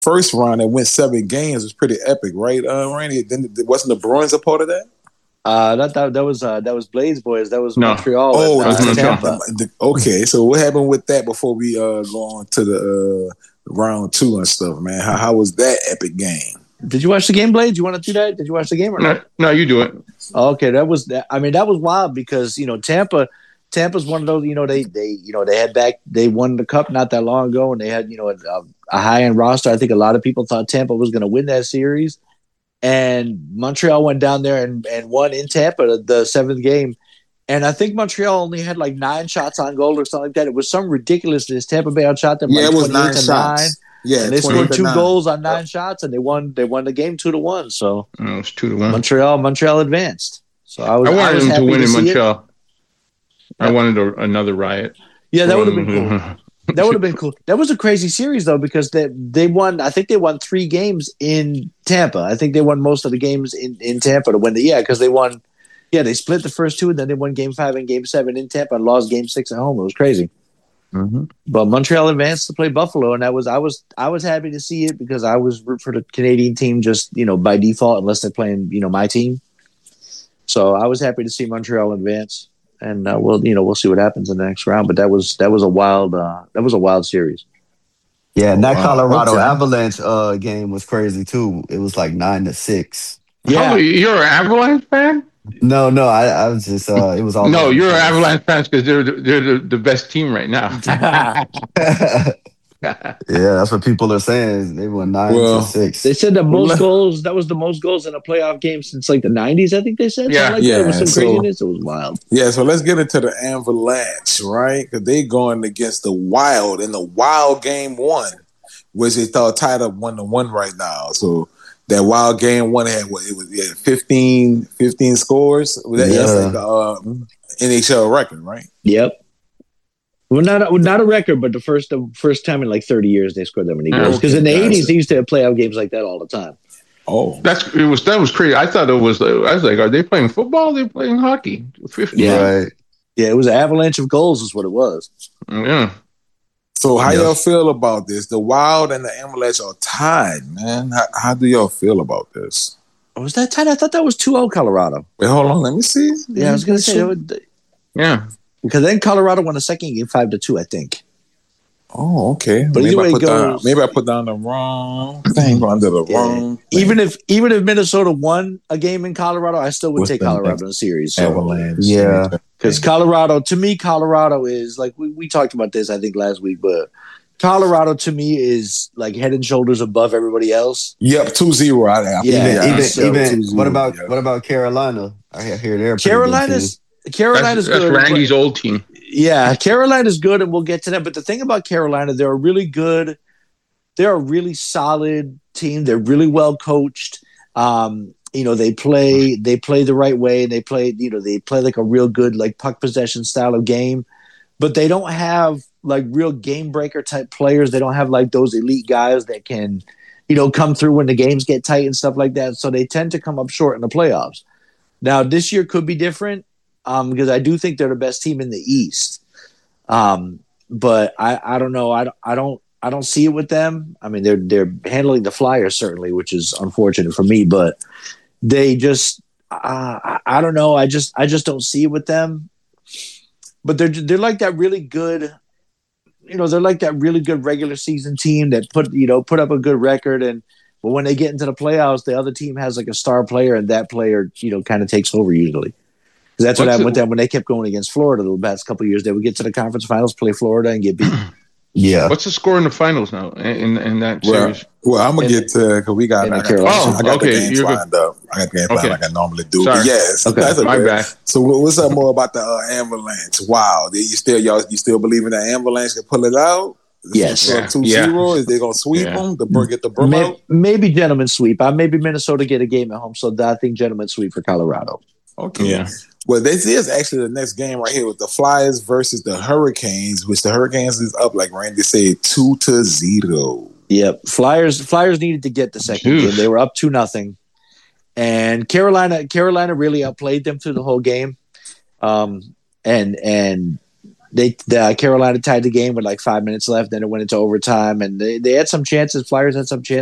first round that went 7 games was pretty epic, right, Randy? Then wasn't the Bruins a part of that? That was Blaze Boys. That was Montreal. Oh, and, Tampa. Okay, so what happened with that before we go on to the round 2 and stuff, man? How was that epic game? Did you watch the game, Blaze? You want to do that? Did you watch the game or not? No, you do it. Okay, that was wild because Tampa's one of those. They won the cup not that long ago, and they had a high end roster. I think a lot of people thought Tampa was going to win that series. And Montreal went down there and won in Tampa the 7th game. And I think Montreal only had like 9 shots on goal or something like that. It was some ridiculousness. Tampa Bay outshot them it was 9 shots. 9. Yeah, and they scored 2 goals on 9 shots, and they won the game 2-1. So it was 2-1. Montreal advanced. So I wanted them to win in Montreal. Yeah. I wanted another riot. Yeah, that would have been cool. That would have been cool. That was a crazy series though because they won. I think they won 3 games in Tampa. I think they won most of the games in Tampa to win because they won. Yeah, they split the first 2 and then they won Game 5 and Game 7 in Tampa and lost Game 6 at home. It was crazy. Mm-hmm. But Montreal advanced to play Buffalo, and I was happy to see it because I was root for the Canadian team just by default unless they're playing my team. So I was happy to see Montreal advance. And we'll see what happens in the next round. But that was a wild series. Yeah, and that Colorado Avalanche game was crazy too. It was like 9-6. Yeah, you're an Avalanche fan? No, I was just it was all. No, you're an Avalanche fan because they're the best team right now. Yeah, that's what people are saying. They won 9-6. They said the most goals. That was the most goals in a playoff game since like the 90s. I think they said. Yeah, It was some craziness. It was wild. Yeah, so let's get into the Avalanche, right? Because they going against the Wild in the Wild game 1, which they thought tied up 1-1 right now. So that Wild game 1 had 15 scores. That's like the NHL record, right? Yep. Well, not a record, but the first time in like 30 years they scored that many goals. Because in the 80s they used to have playoff games like that all the time. Oh, that was crazy. I thought it was. I was like, are they playing football? They're playing hockey. 50. Yeah, right. Yeah, it was an avalanche of goals, is what it was. Yeah. So how y'all feel about this? The Wild and the Avalanche are tied, man. How do y'all feel about this? Was that tied? I thought that was 2-0 Colorado. Wait, hold on. Let me see. Yeah, I was going to say. Yeah. Because then Colorado won the second game 5-2, I think. Oh, okay. But maybe I put down the wrong thing under the wrong thing. Even if Minnesota won a game in Colorado, I still would take Colorado in the series. So. Avalanche. Yeah. Because Colorado is like we talked about this I think last week, but Colorado to me is like head and shoulders above everybody else. Yep, 2-0. Even what about Carolina? I hear they're Carolina's that's good. Randy's old team. Yeah, Carolina's good, and we'll get to that. But the thing about Carolina, they're a really good, they're a really solid team. They're really well coached. They play the right way. They play like a real good like puck possession style of game. But they don't have like real game breaker type players. They don't have like those elite guys that can, come through when the games get tight and stuff like that. So they tend to come up short in the playoffs. Now this year could be different. Because I do think they're the best team in the East, but I don't know. I don't see it with them. I mean, they're handling the Flyers certainly, which is unfortunate for me. But they just I don't know. I just don't see it with them. But they're like that really good. They're like that really good regular season team that put up a good record but when they get into the playoffs, the other team has like a star player, and that player kind of takes over usually. That's what happened with them when they kept going against Florida the past couple of years. They would get to the conference finals, play Florida, and get beat. Yeah. What's the score in the finals now in that series? Well, I'm gonna get to because we got. I got the games lined up. I got the games lined like I normally do. Sorry. But yes, okay. That's my bad. So what's up more about the Avalanche? Wow, you still believe in the Avalanche can pull it out? Yes. 2-0. Is they gonna sweep them? Get the broom out? Maybe gentlemen sweep. Maybe Minnesota get a game at home, so I think gentlemen sweep for Colorado. Okay. Yeah. Well, this is actually the next game right here with the Flyers versus the Hurricanes, which the Hurricanes is up, like Randy said, 2-0. Yep. Flyers needed to get the second game. They were up 2-0. And Carolina really outplayed them through the whole game. And Carolina tied the game with like 5 minutes left. Then it went into overtime, and they had some chances. Flyers had some chances.